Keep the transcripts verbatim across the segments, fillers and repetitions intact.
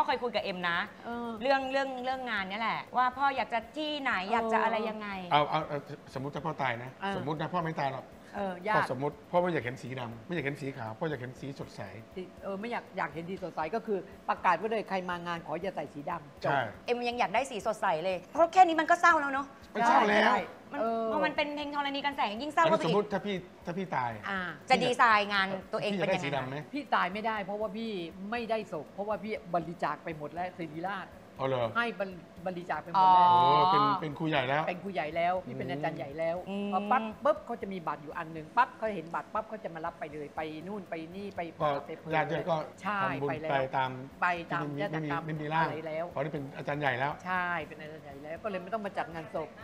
เคยคุยกับเอ็มนะเออเรื่องเรื่องเรื่องงานนี่แหละว่าพ่ออยากจะที่ไหนอยากจะอะไรยังไงเอาเอาเอาสมมติถ้าพ่อตายนะเออสมมตินะพ่อไม่ตายหรอกเออพ่ยาอก สมมติพ่อไม่อยากเห็นสีดำไม่อยากเห็นสีขาวพ่ออยากเห็นสีสดใสเออไม่อยากอยากเห็นดีสดใสก็คือประกาศไว้เลยใครมางานขออย่าใส่สีดำจบใช่เอ็มยังอยากได้สีสดใสเลยเพราะแค่นี้มันก็เศร้าแล้วเนาะมันเศร้าแล้วได้มันเออพอมันเป็นเพลงธรณีกันแสงยิ่งเศร้าอันเข้านี้ไปสมอีมกติถ้าพี่ถ้าพี่ตายอ่าจะดีไซน์งานตัวเองพี่เป็จะนได้ยังสีไงดำไหมพี่ตายไม่ได้เพราะว่าพี่ไม่ได้ศพเพราะว่าพี่บริจาคไปหมดแล้วศิริราชอ๋อเหรอให้บริบริจาคไปหมอ๋ดอแล้วโอ้เป็นเป็นครูใหญ่แล้วเป็นครูใหญ่แล้วพี่เป็นอืมอาจารย์ใหญ่แล้วอืมพอปั๊บปุ๊บเขาจะมีบัตรอยู่อันหนึ่งปั๊บเขาเห็นบัตรปั๊บเขาจะมารับไปเลยไปนู่นไปนี่ไปก็ไปเผยญาติๆก็ใช่ทำบุญไปแล้วไปตามไปตามที่ยาไม่ตมีกรรมไม่มีร่างอะไรแล้วเพราะนี่เป็นอาจารย์ใหญ่แล้วใช่เป็นอาจารย์ใหญ่แล้วก็เลยไม่ต้องมาจัดงานศพ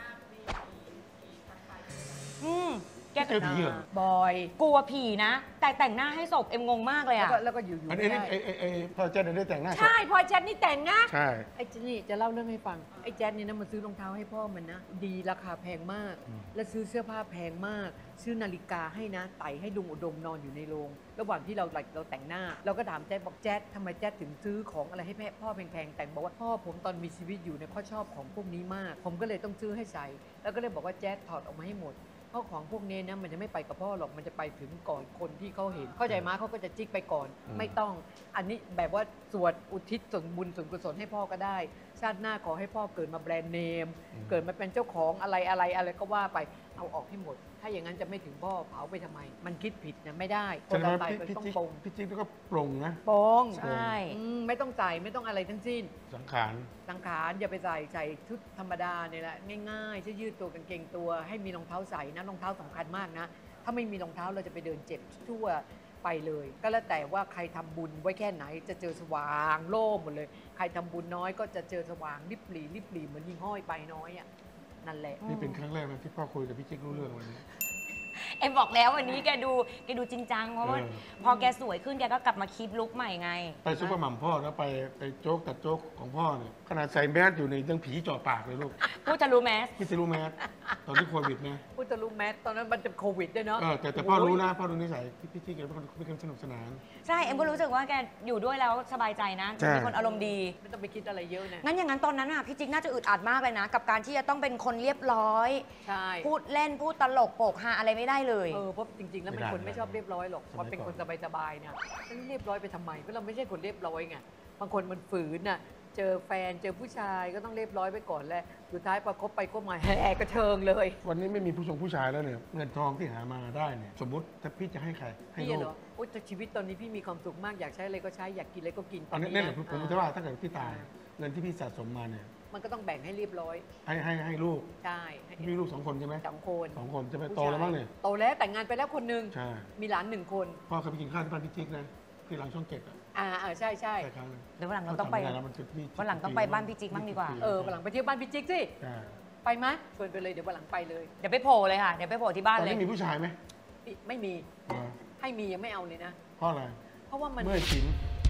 อืมแกเจอผีเหรอบอยกลัวผีนะ แต่แต่งหน้าให้ศพเอ็มงงมากเลยแล้วอะก็แล้วก็อยู่ๆอันไม่นี้ได้ไอ้ไอ้ไอ้พ่อเจ้าได้แต่งหน้าศพใช่พลอยแจ๊ดนี่แต่งนะใช่ไอ้เจนี่จะเล่าเรื่องให้ฟังไอ้แจ๊ดนี่นะมันซื้อรองเท้าให้พ่อมันนะ ดีราคาแพงมาก และซื้อเสื้อผ้าแพงมาก ซื้อนาฬิกาให้นะไต่ให้ลุงอุดมนอนอยู่ในโรงระหว่างที่เราเราแต่งหน้า เราก็ถามแจ๊ดบอกแจ๊ดทำไมแจ๊ดถึงซื้อของอะไรให้แม่พ่อแพงๆแต่งบอกว่าพ่อผมตอนมีชีวิตอยู่เนี่ยพ่อชอบของพวกนี้มาก ผมก็เลยต้องซื้อให้ใส่แล้วก็เลยบอกว่าแจ๊ดถอดออกมาให้หมดเพราะของพวกนี้นะมันจะไม่ไปกับพ่อหรอกมันจะไปถึงก่อนคนที่เขาเห็นเข้าใจไหมเขาก็จะจิกไปก่อน ไม่ต้องอันนี้แบบว่าสวดอุทิศส่วนบุญส่วนกุศลให้พ่อก็ได้ ชาติหน้าขอให้พ่อเกิดมาแบรนด์เนม เกิดมาเป็นเจ้าของอะไรอะไรอะไรก็ว่าไปเอาออกให้หมด ถ้าอย่างนั้นจะไม่ถึงพ่อเผาไปทำไม มันคิดผิดนะไม่ได้คแสนดงเราว่าตายพี่ไปพี่ต้องจิ๊กปรงพี่จิ๊กก็ปรงนะปรงใช่อืมไม่ต้องใส่ไม่ต้องอะไรทั้งสิ้นสังขารสังขารอย่าไปใส่ใส่ชุดธรรมดาเนี่ยแหละง่ายๆจะยืดตัวกางเกงตัว ให้มีรองเท้าใส่นะรองเท้าสำคัญมากนะ ถ้าไม่มีรองเท้าเราจะไปเดินเจ็บทั่วไปเลย ก็แล้วแต่ว่าใครทำบุญไว้แค่ไหนจะเจอสว่างโล่งหมดเลย ใครทำบุญน้อยก็จะเจอสว่างริบหรี่ริบหรี่เหมือนยิงห้อยไปน้อยอ่ะนั่นแหละนี่เป็นครั้งแรกนะที่พ่อคุยกับพี่จิ๊กรู้เรื่องวันนี้เอ็มบอกแล้ววันนี้แกดูแกดูจริงจังเพราะว่าเออพอแกสวยขึ้นแกก็กลับมาคีปลุคใหม่ไงไปซุปเปอร์มัมพ่อแล้วไปไปโจ๊กตัดโจ๊กของพ่อเนี่ยขนาดใส่แมสอยู่ในยังผีเจ่อปากเลยลูกพูดทะลุแมสพี่จะรู้แมสตอนที่โควิดนะพุทธลูกแมสตอนนั้นมันจะโควิดด้วยเนาะเออแต่แต่พ่อรู้นะพ่อรู้นิสัยพี่พี่จิ๊กแกเป็นคนเป็นคนสนุกสนานใช่เอ็มก็รู้สึกว่าแกอยู่ด้วยแล้วสบายใจนะใช่เป็นคนอารมณ์ดีไม่ต้องไปคิดอะไรเยอะนะงั้นอย่างนั้นตอนนั้นอ่ะพี่จิ๊กน่าจะอึดอัดมากเลยนะ กับการที่จะต้องเป็นคนเรียบร้อยใช่พูดเล่นพูดตลกโปกฮาอะไรไม่ได้เลยเออเพราะจริงๆ แล้วเป็นคนไม่ชอบเรียบร้อยหรอกมันเป็นคนสบายๆเนี่ยแล้วเรียบร้อยไปทำไมเพราะเราไม่ใช่คนเรียบร้อยไงบางคนมันฝืนน่ะเจอแฟนเจอผู้ชายก็ต้องเรียบร้อยไปก่อนแหละสุดท้ายพอคบไปคบมาแหกกระเชิงเลยวันนี้ไม่มีผู้ชงผู้ชายแล้วเนี่ยเงินทองที่หามาได้เนี่ยสมมติถ้าพี่จะให้ใครให้พี่ลูเหรกอโอ้แต่ชีวิตตอนนี้พี่มีความสุขมากอยากใช้อะไรก็ใช้อยากกินอะไรก็กินอันนี้ตเนี่ยผมผมจะว่าถ้าเกิดพี่ตายอ่าเงินที่พี่สะสมมาเนี่ยมันก็ต้องแบ่งให้เรียบร้อยให้ให้ให้ลูกใช่ให้พี่มีลูกสองคนใช่ไหมสองคนสองคนจะไปผู้โตแล้วมั้งเนี่ยโตแล้วแต่งงานไปแล้วคนหนึงใช่มีหลานหนึ่งคนพ่อเคยไปกินข้าวที่บ้านพี่จิ๊กนะที่หลังช่องเจ็ดอ่ะอ่าอ่าใช่ใช่ใช่ครั้งหนึงเดี๋ยววันหลังเราต้องไปจำม่ด้แล้วมันคือพี่วันหลังต้องไปบ้านพี่จิ๊กบ้างดีกว่าเออวันหลังไปเที่ยวบ้านพี่จิ๊กสิใช่ไปไหมชวนไปเลยเดี๋ยววันหลังไปเลยเดี๋ยวไปโผล่เลยค่ะ เดี๋ยวไปโผล่ที่บ้านตอนเลยนี้มีผู้ชายไหมไม่มีเออให้มียังไม่เอาเลยนะเพราะอะไรเพราะว่ามันเมื่อยชิน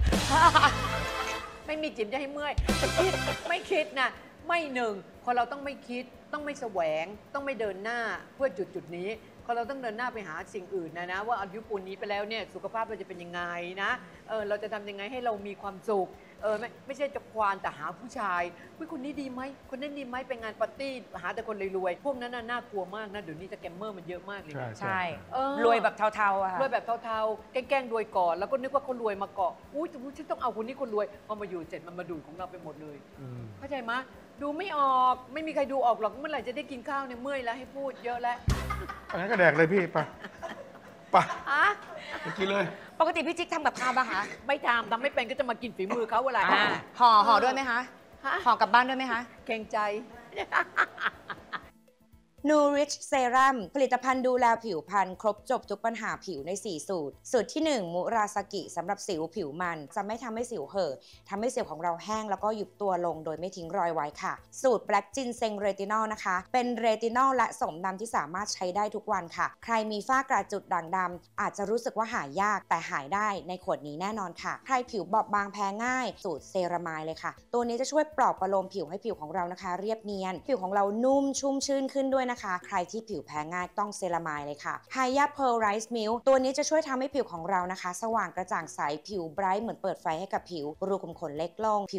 ไม่มีจิ๋มจะให้เมื่อยแต่คิดไม่คิดนะไม่หนึ่งคนเราต้องไม่คิดต้องไม่แสวง ต้องไม่เดินหน้าเพื่อจุดจุดๆนี้คนเราต้องเดินหน้าไปหาสิ่งอื่นนะนะว่าอายุปูนนี้ไปแล้วเนี่ยสุขภาพเราจะเป็นยังไงนะเออเราจะทำยังไงให้เรามีความสุขเออไม่ไม่ใช่จะควานแต่หาผู้ชายอุ๊ยคนนี้ดีไหมคนนั้นดีไหมไปงานปาร์ตี้หาแต่คนรวยๆพวกนั้นน่ะน่ากลัวมากนะเดี๋ยวนี้สแกมเมอร์มันเยอะมากเลยใช่นะใช่เออรวยแบบเทาๆอะค่ะรวยแบบเทาๆ แกล้งๆ รวยก่อน แล้วก็นึกว่าเขารวยมาเกาะอุ้ยแต่ฉันต้องเอาคนนี้คนรวย พอมาอยู่เสร็จมันมาดูดของเราไปหมดเลยอืมเข้าใจไหมดูไม่ออก ไม่มีใครดูออกหรอก เมื่อไหร่จะได้กินข้าวเนี่ยเมื่อยแล้วให้พูดเยอะแล้วอันนั้นก็แดกเลยพี่ไปไปอะไปกินเลยปกติพี่จิ๊กทำกับข้าวปะคะไม่ทำทำไม่เป็นก็จะมากินฝีมือเขาเวลาอ่าห่อห่อด้วยไหมคะฮะห่อกลับบ้านด้วยไหมคะเกรงใจนูริชเซรั่มผลิตภัณฑ์ดูแลผิวพรรณครบจบทุกปัญหาผิวใน สี่ สูตร สูตรที่ หนึ่ง มุราสกิสำหรับสิวผิวมันจะไม่ทำให้สิวเห่อะทำให้สิวของเราแห้งแล้วก็ยุบตัวลงโดยไม่ทิ้งรอยไว้ค่ะ สูตร Black Ginseng Retinol นะคะ เป็นเรตินอลและสมดำที่สามารถใช้ได้ทุกวันค่ะ ใครมีฝ้ากระจุดด่างดำอาจจะรู้สึกว่าหายยากแต่หายได้ในขวดนี้แน่นอนค่ะ ใครผิวบอบบางแพ้ง่ายสูตรเซรามายเลยค่ะ ตัวนี้จะช่วยปลอบประโลมผิวให้ผิวของเรานะคะ เรียบเนียน ผิวของเรานุ่มชุ่มชื่นขึ้นด้วยนะคะ ใครที่ผิวแพ้ง่ายต้องเซรามายเลยค่ะ Haya Pearl Rice Milk ตัวนี้จะช่วยทำให้ผิวของเรานะคะ สว่างกระจ่างใสผิวไบรท์เหมือนเปิดไฟให้กับผิวรูขุมขนเล็กลงผิว